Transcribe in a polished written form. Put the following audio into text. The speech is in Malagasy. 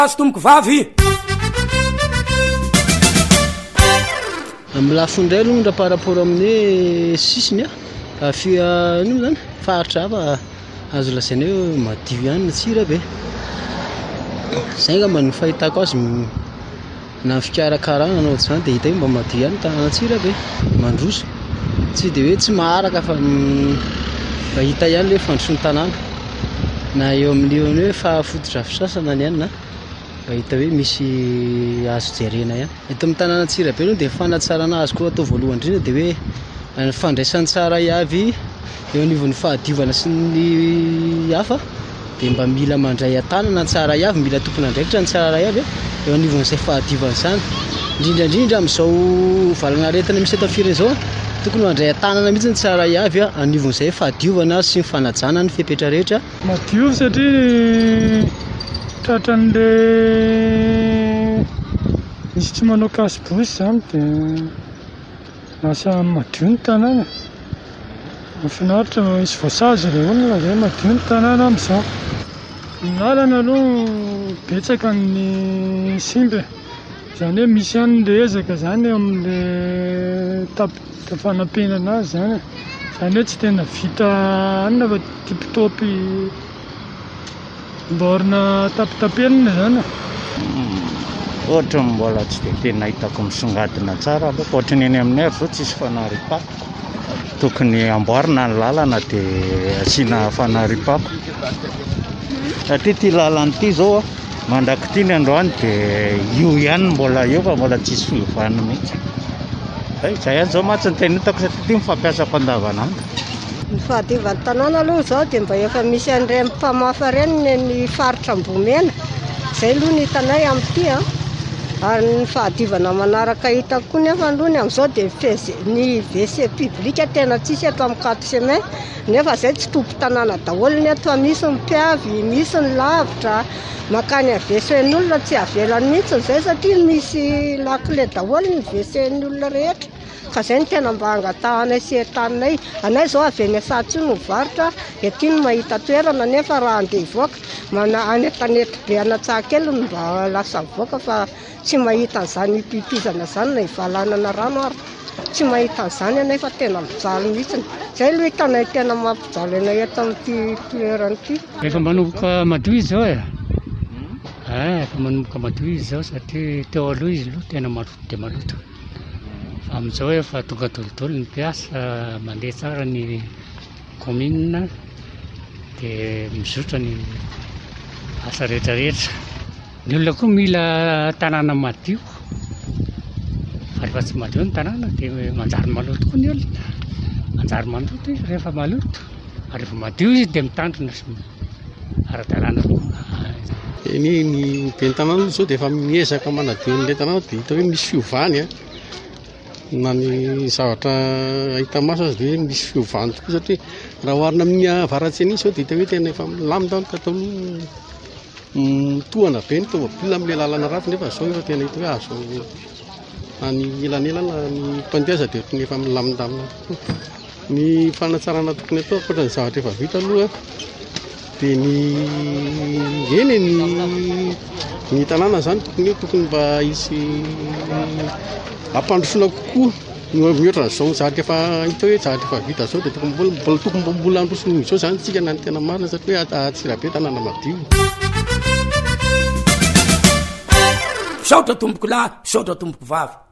azo tomboko vavy amin'ny lafindray aloha raha par rapport amin'ny sisiny ino zany faritra hafa azo lasaina hoe madio ihany ny tsira be zay ngamba ny fahitako azy na fikarakarana anao zany dia hita hoe mba madio ihany tanàna tsira be mandroso tsy dia hoe tsy maharaka fa mba hita ihany le fandrosoan'ny tanàna na eo amin'io hoe fahafototra fisasana ny ihany na mba hita hoe misy azo jerena ihany. Eto amin'ny tanàna Antsirabe aloha dia fanatsarana azy koa atao voalohany indrindra dia hoe ny fandraisany tsara iavy eo anivon'ny fahadiovana sy ny hafa dia mba mila mandray an-tanana tsara iavy, mila tompona andraikitra ny tsara iavy eo anivon'izay fahadiovana izany. Indrindrandrindra amin'izao valanaretina misy eto fireny izao tokony mandray an-tanana mihitsy ny tsara iavy anivon'izay fahadiovana sy ny fanajana ny fepetra rehetra. Madio satria tratran'le misy tsy manao kasibosy izany dia lasa madio ny tanàna. Mahafinaritra misy voasazy ilay olona izay madio ny tanàna amin'izao. Ny lalana aloha betsaka ny simba izany hoe misy ihany le ezaka izany eo amin'le fanampenana azy izany hoe tsy tena vita anona fa tipitopy mborina tapitapenina izany. Ohatra mbola tsy dia tena hitako misongadina tsara aloha ohatra ny eny aminay zao tsisy fanaripapo. Tokony amboarina ny lalana dia asiana fanaripapo satria ty lalana ity zao mandrakity ny androany dia io ihany mbola eo fa mbola tsisy fiovana mihitsy. Izay ihany zao matsy ny tena hitako satria ty mifampiasako andavanandro. Ny fahadiovan'ny tanàna aloha zao dia mba efa misy an'ireny mpamafa ireny ny faritra Ambomena izay aloha ny hitanay amin'ity ary ny fahadiovana manaraka hitako koa nefa alohany amin'izao dia ny WC publika tena tsisy eto amin'ny 4 semaine nefa izay tsy tompo tanàna daholo ny eto misy ny mpiavy, misy ny lavitra makany WC-n'olona tsy avelany mihitsy izay satria misy lakile daholo ny WC-n'olona rehetra ka izay ny tena mba angatahanay sy entaninay. Anay izao avy eny Asatsy no mivarotra ety no mahita toerana nefa raha andeha hivoaka anetanety be Anatsahakely no mba lasa mivoaka fa tsy mahita an'izany pipizana izany na hivalanana rano ary tsy mahita an'izany anay fa tena mijaly mihitsy. Izay aloha hitanay tena mampijaly anay eto amin'ity toerana ity. Efa manomboka madio izy zao efa manomboka madio izy zao satria teo aloha izy aloha tena maloto dia maloto. Fa amin'izao efa tonga dolodolo ny mpiasa mandeha tsara ny commune dia mizotra ny asa rehetrarehetra. Ny olona koa mila tanàna madio fa rehefa tsy madio ny tanàna dia manjary maloto koa ny olona. Manjary maloto izy rehefa maloto ary rehefa madio izy dia mitandrina sy ara-dalàna koa. Ny ben'ny tanàna zao dia efa miezaka manadio n'ilay tanàna dia hita hoe misy fiovany na ny zavatra ahita maso azy dia misy fiovany tokoa satria raha oharina amin'ny avaratseny izao dia hita hoe tena efa milamindany ka taloha mitohana be ny tômôbila amin'ilay lalana ratsy nefa izao efa tena hita hoe azo any elanelana ny mpandeha dia tena efa milamindamina. Ny fanatsarana tokony atao ankoatra ny zavatra efa vita aloha dia ny tanàna izany tokony mba hisy ampandrosoana kokoa mihoatra n'izao zavatra efa hita hoe zavatra efa vita izao dia tokony mbola androsony izao izany tsika na ny tena marina satria hoe Antsirabe tanàna madio. Saotra tomboko lahy, saotra tomboko vavy.